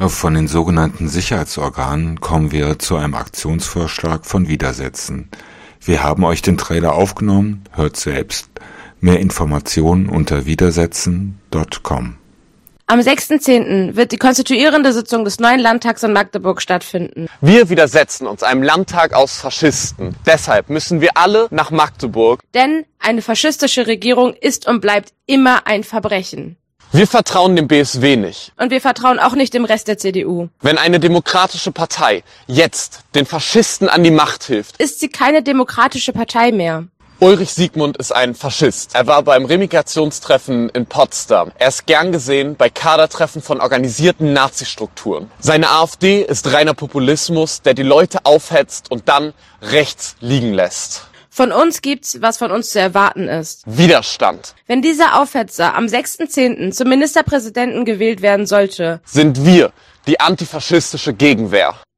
Von den sogenannten Sicherheitsorganen kommen wir zu einem Aktionsvorschlag von Widersätzen. Wir haben euch den Trailer aufgenommen, hört selbst. Mehr Informationen unter widersetzen.com. Am 6.10. wird die konstituierende Sitzung des neuen Landtags in Magdeburg stattfinden. Wir widersetzen uns einem Landtag aus Faschisten. Deshalb müssen wir alle nach Magdeburg. Denn eine faschistische Regierung ist und bleibt immer ein Verbrechen. Wir vertrauen dem BSW nicht. Und wir vertrauen auch nicht dem Rest der CDU. Wenn eine demokratische Partei jetzt den Faschisten an die Macht hilft, ist sie keine demokratische Partei mehr. Ulrich Siegmund ist ein Faschist. Er war beim Remigrationstreffen in Potsdam. Er ist gern gesehen bei Kadertreffen von organisierten Nazi-Strukturen. Seine AfD ist reiner Populismus, der die Leute aufhetzt und dann rechts liegen lässt. Von uns gibt's, was von uns zu erwarten ist. Widerstand. Wenn dieser Aufhetzer am 6.10. zum Ministerpräsidenten gewählt werden sollte, Sind wir die antifaschistische Gegenwehr.